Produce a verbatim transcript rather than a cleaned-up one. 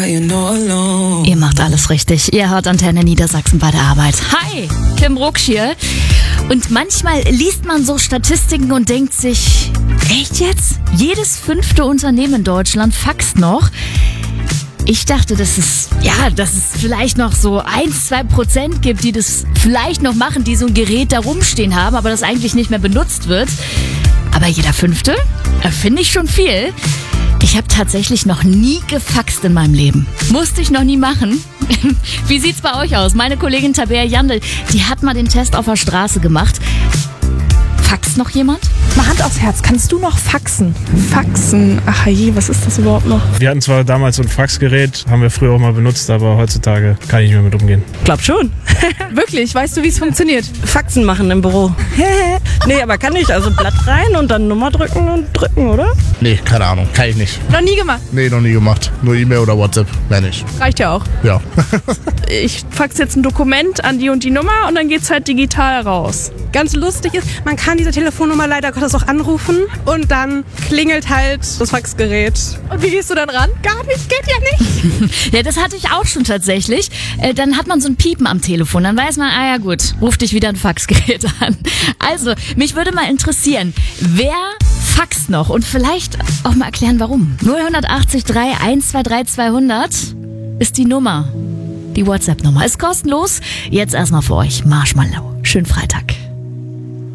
Ihr macht alles richtig. Ihr hört Antenne Niedersachsen bei der Arbeit. Hi, Kim Rucksch hier. Und manchmal liest man so Statistiken und denkt sich, echt jetzt? Jedes fünfte Unternehmen in Deutschland faxt noch. Ich dachte, dass es, ja, dass es vielleicht noch so ein, zwei Prozent gibt, die das vielleicht noch machen, die so ein Gerät da rumstehen haben, aber das eigentlich nicht mehr benutzt wird. Aber jeder Fünfte? Finde ich schon viel. Ich habe tatsächlich noch nie gefaxt in meinem Leben. Musste ich noch nie machen. Wie sieht's bei euch aus? Meine Kollegin Tabea Jandl, die hat mal den Test auf der Straße gemacht. Faxt noch jemand? Mal Hand aufs Herz, kannst du noch faxen? Faxen? Ach je, was ist das überhaupt noch? Wir hatten zwar damals so ein Faxgerät, haben wir früher auch mal benutzt, aber heutzutage kann ich nicht mehr mit umgehen. Glaub schon. Wirklich? Weißt du, wie es funktioniert? Faxen machen im Büro. Nee, aber kann ich. Also Blatt rein und dann Nummer drücken und drücken, oder? Nee, keine Ahnung. Kann ich nicht. Noch nie gemacht? Nee, noch nie gemacht. Nur E-Mail oder WhatsApp. Mehr nicht. Reicht ja auch. Ja. Ich fax jetzt ein Dokument an die und die Nummer und dann geht's halt digital raus. Ganz lustig ist, man kann diese Telefonnummer leider Gottes auch anrufen und dann klingelt halt das Faxgerät. Und wie gehst du dann ran? Gar nicht, geht ja nicht. Ja, das hatte ich auch schon tatsächlich. Äh, dann hat man so ein Piepen am Telefon. Dann weiß man, ah ja gut, ruft dich wieder ein Faxgerät an. Also, mich würde mal interessieren, wer faxt noch? Und vielleicht auch mal erklären, warum. null acht drei eins zwei drei zweihundert ist die Nummer. Die WhatsApp-Nummer ist kostenlos. Jetzt erstmal für euch Marshmallow. Schönen Freitag.